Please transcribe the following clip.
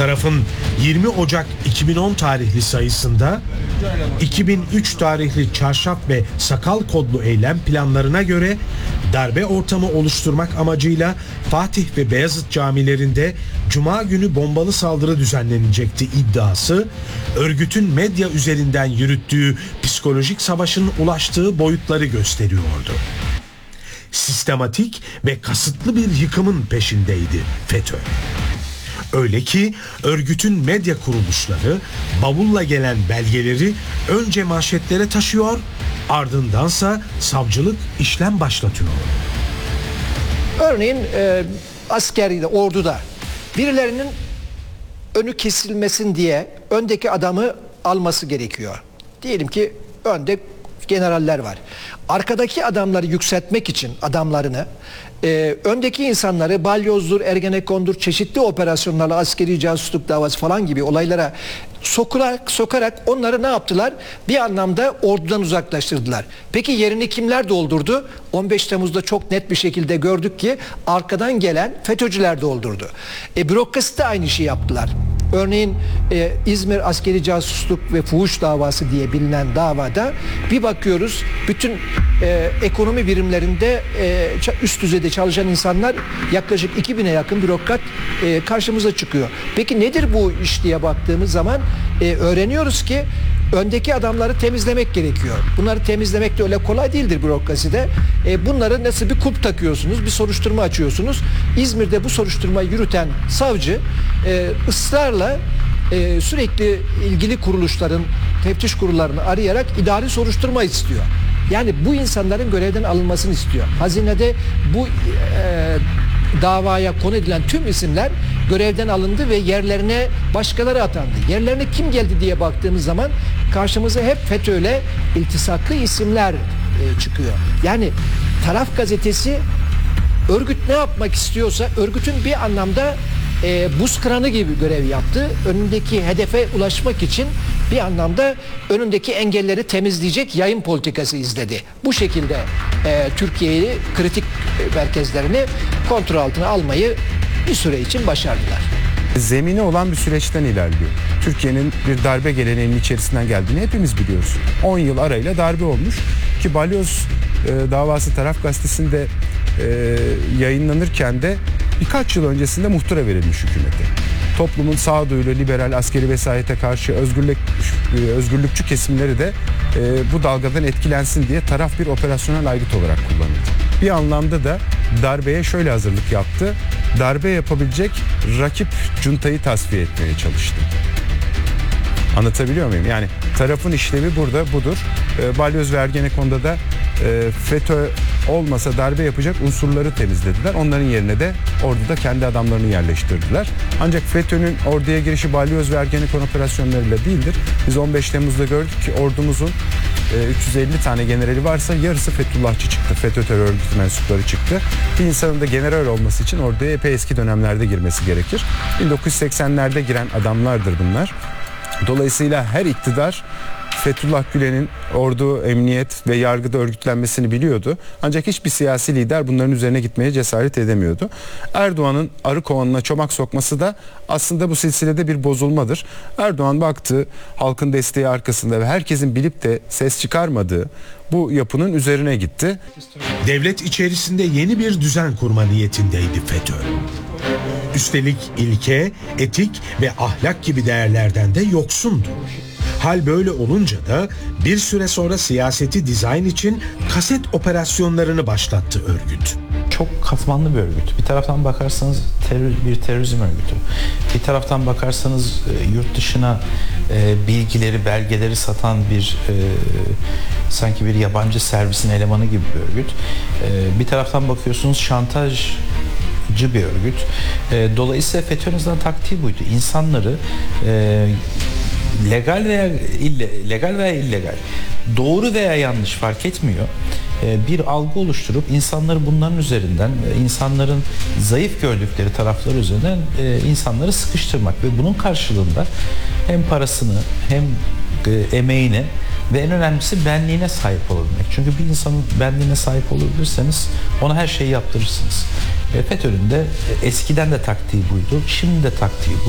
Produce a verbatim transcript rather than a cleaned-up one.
Tarafın yirmi Ocak iki bin on tarihli sayısında iki bin üç tarihli çarşaf ve sakal kodlu eylem planlarına göre darbe ortamı oluşturmak amacıyla Fatih ve Beyazıt camilerinde Cuma günü bombalı saldırı düzenlenecekti iddiası, örgütün medya üzerinden yürüttüğü psikolojik savaşın ulaştığı boyutları gösteriyordu. Sistematik ve kasıtlı bir yıkımın peşindeydi FETÖ. Öyle ki örgütün medya kuruluşları bavulla gelen belgeleri önce manşetlere taşıyor, ardındansa savcılık işlem başlatıyor. Örneğin e, askerde, orduda birilerinin önü kesilmesin diye öndeki adamı alması gerekiyor. Diyelim ki önde generaller var. Arkadaki adamları yükseltmek için adamlarını, e, öndeki insanları balyozdur, ergenekondur, çeşitli operasyonlarla askeri casusluk davası falan gibi olaylara sokarak, sokarak onları ne yaptılar? Bir anlamda ordudan uzaklaştırdılar. Peki yerini kimler doldurdu? on beş Temmuz'da çok net bir şekilde gördük ki arkadan gelen FETÖ'cüler doldurdu. E, bürokrasi de aynı şeyi yaptılar. Örneğin e, İzmir askeri casusluk ve fuhuş davası diye bilinen davada bir bakıyoruz bütün e, ekonomi birimlerinde e, üst düzeyde çalışan insanlar yaklaşık iki bine yakın bürokrat e, karşımıza çıkıyor. Peki nedir bu iş diye baktığımız zaman e, öğreniyoruz ki öndeki adamları temizlemek gerekiyor. Bunları temizlemek de öyle kolay değildir bürokraside. E, bunları nasıl bir kulp takıyorsunuz, bir soruşturma açıyorsunuz. İzmir'de bu soruşturmayı yürüten savcı e, ısrarla e, sürekli ilgili kuruluşların, teftiş kurullarını arayarak idari soruşturma istiyor. Yani bu insanların görevden alınmasını istiyor. Hazinede bu e, davaya konu edilen tüm isimler görevden alındı ve yerlerine başkaları atandı. Yerlerine kim geldi diye baktığımız zaman karşımıza hep FETÖ'yle iltisaklı isimler e, çıkıyor. Yani Taraf gazetesi örgüt ne yapmak istiyorsa örgütün bir anlamda e, buz kıranı gibi görev yaptı. Önündeki hedefe ulaşmak için bir anlamda önündeki engelleri temizleyecek yayın politikası izledi. Bu şekilde e, Türkiye'yi kritik merkezlerini kontrol altına almayı bir süre için başardılar. Zemini olan bir süreçten ilerliyor. Türkiye'nin bir darbe geleneğinin içerisinden geldiğini hepimiz biliyoruz. on yıl arayla darbe olmuş ki Balyoz e, davası Taraf Gazetesi'nde e, yayınlanırken de birkaç yıl öncesinde muhtıra verilmiş hükümete. Toplumun sağduyulu, liberal, askeri vesayete karşı özgürlük, özgürlükçü kesimleri de e, bu dalgadan etkilensin diye taraf bir operasyonel aygıt olarak kullanıldı. Bir anlamda da darbeye şöyle hazırlık yaptı. Darbe yapabilecek rakip cuntayı tasfiye etmeye çalıştı. Anlatabiliyor muyum? Yani tarafın işlevi burada budur. E, Balyoz ve Ergenekon'da da e, FETÖ olmasa darbe yapacak unsurları temizlediler. Onların yerine de orduda kendi adamlarını yerleştirdiler. Ancak FETÖ'nün orduya girişi Balyoz ve Ergenekon operasyonlarıyla değildir. Biz on beş Temmuz'da gördük ki ordumuzun e, üç yüz elli tane generali varsa yarısı Fethullahçı çıktı. FETÖ terör örgütü mensupları çıktı. Bir insanın da general olması için orduya epey eski dönemlerde girmesi gerekir. bin dokuz yüz seksenlerde giren adamlardır bunlar. Dolayısıyla her iktidar Fethullah Gülen'in ordu, emniyet ve yargıda örgütlenmesini biliyordu. Ancak hiçbir siyasi lider bunların üzerine gitmeye cesaret edemiyordu. Erdoğan'ın arı kovanına çomak sokması da aslında bu silsilede bir bozulmadır. Erdoğan baktı halkın desteği arkasında ve herkesin bilip de ses çıkarmadığı bu yapının üzerine gitti. Devlet içerisinde yeni bir düzen kurma niyetindeydi FETÖ. Üstelik ilke, etik ve ahlak gibi değerlerden de yoksundu. Hal böyle olunca da bir süre sonra siyaseti dizayn için kaset operasyonlarını başlattı örgüt. Çok katmanlı bir örgüt. Bir taraftan bakarsanız terör, bir terörizm örgütü. Bir taraftan bakarsanız e, yurt dışına e, bilgileri, belgeleri satan bir e, sanki bir yabancı servisin elemanı gibi bir örgüt. E, bir taraftan bakıyorsunuz şantaj bir örgüt. E, dolayısıyla FETÖ'nün taktiği buydu. İnsanları e, legal veya ille, legal veya illegal, doğru veya yanlış fark etmiyor. Bir algı oluşturup insanları bunların üzerinden, insanların zayıf gördükleri taraflar üzerinden insanları sıkıştırmak ve bunun karşılığında hem parasını hem emeğini ve en önemlisi benliğine sahip olabilmek. Çünkü bir insanın benliğine sahip olabilirseniz ona her şeyi yaptırırsınız. FETÖ'nün de eskiden de taktiği buydu, şimdi de taktiği bu.